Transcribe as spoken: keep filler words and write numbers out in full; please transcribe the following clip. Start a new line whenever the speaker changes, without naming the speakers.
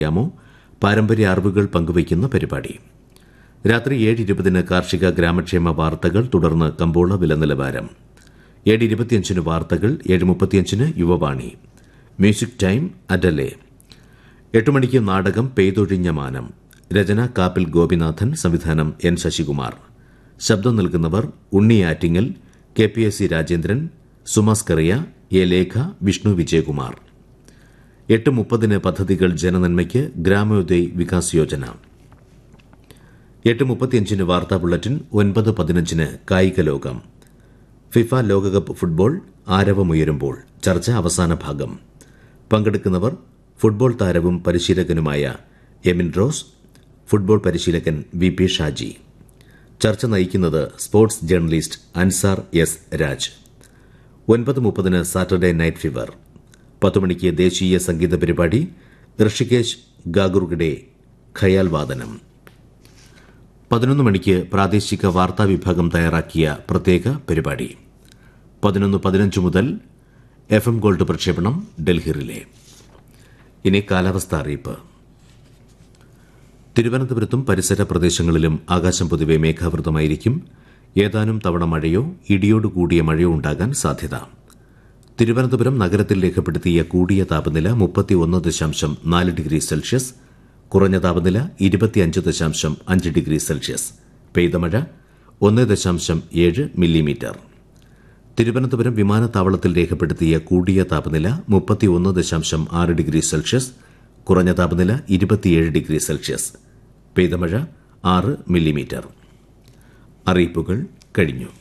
ാമോ പാരമ്പര്യ അറിവുകൾ പങ്കുവയ്ക്കുന്ന പരിപാടി. രാത്രി ഏഴ് ഇരുപതിന് കാർഷിക ഗ്രാമക്ഷേമ വാർത്തകൾ, തുടർന്ന് കമ്പോള വില നിലവാരം. ഏഴ് ഇരുപത്തിയഞ്ചിന് വാർത്തകൾ, ഏഴ് മുപ്പത്തിയഞ്ചിന് യുവവാണി, മ്യൂസിക് ടൈം അഡലെ. എട്ട് മണിക്ക് നാടകം പെയ്തൊഴിഞ്ഞ മാനം. രചന കാപ്പിൽ ഗോപിനാഥൻ, സംവിധാനം എൻ ശശികുമാർ. ശബ്ദം നൽകുന്നവർ ഉണ്ണി Attingal, K P S C Rajendran, സുമാസ്കറിയ, A Lekha, Vishnu Vijayakumar. എട്ട് മുപ്പതിന് പദ്ധതികൾ ജനനന്മയ്ക്ക്, ഗ്രാമോദയ് വികാസ് യോജന. എട്ട് മുപ്പത്തിയഞ്ചിന് വാർത്താ ബുള്ളറ്റിൻ. ഒൻപത് പതിനഞ്ചിന് കായിക ലോകം. ഫിഫ ലോകകപ്പ് ഫുട്ബോൾ ആരവമുയരുമ്പോൾ ചർച്ച അവസാന ഭാഗം. പങ്കെടുക്കുന്നവർ ഫുട്ബോൾ താരവും പരിശീലകനുമായ എമിൻ റോസ്, ഫുട്ബോൾ പരിശീലകൻ വി പി ഷാജി. ചർച്ച നയിക്കുന്നത് sports journalist Ansar S Raj. ഒൻപത് മുപ്പതിന് സാറ്റർഡേ നൈറ്റ് ഫീവർ. പത്തുമണിക്ക് ദേശീയ സംഗീത പരിപാടി, ഋഷികേശ് ഗാഗുർഗഡെ ഖയാൽ വാദനം. പതിനൊന്ന് മണിക്ക് പ്രാദേശിക വാർത്താ വിഭാഗം തയ്യാറാക്കിയ പ്രത്യേക പരിപാടി. പതിനൊന്ന് പതിനഞ്ച് മുതൽ എഫ് എം ഗോൾഡ് പ്രക്ഷേപണം ഡൽഹി റിലേ. ഇനി കാലാവസ്ഥ അറിയിപ്പ്. തിരുവനന്തപുരത്തും പരിസര പ്രദേശങ്ങളിലും ആകാശം പൊതുവെ മേഘാവൃതമായിരിക്കും. ഏതാനും തവണ മഴയോ ഇടിയോടുകൂടിയ മഴയോ ഉണ്ടാകാൻ സാധ്യത. തിരുവനന്തപുരം നഗരത്തിൽ രേഖപ്പെടുത്തിയ കൂടിയ താപനില മുപ്പത്തിയൊന്ന് ദശാംശം നാല് ഡിഗ്രി സെൽഷ്യസ്, കുറഞ്ഞ താപനില ഇരുപത്തിയഞ്ച് ദശാംശം അഞ്ച് ഡിഗ്രി സെൽഷ്യസ്. പെയ്ത മഴ ഒന്ന് ദശാംശം ഏഴ് മില്ലിമീറ്റർ. തിരുവനന്തപുരം വിമാനത്താവളത്തിൽ രേഖപ്പെടുത്തിയ കൂടിയ താപനില മുപ്പത്തിയൊന്ന് ദശാംശം ആറ് ഡിഗ്രി സെൽഷ്യസ്, കുറഞ്ഞ താപനില ഇരുപത്തിയേഴ് ഡിഗ്രി സെൽഷ്യസ്. പെയ്ത മഴ ആറ് മില്ലിമീറ്റർ. അറിയിപ്പുകൾ കഴിഞ്ഞു.